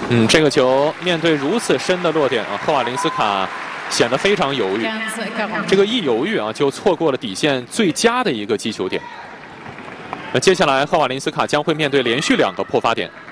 这个球面对如此深的落点啊，赫瓦林斯卡显得非常犹豫。这个一犹豫啊，就错过了底线最佳的一个击球点。那接下来赫瓦林斯卡将会面对连续2个破发点。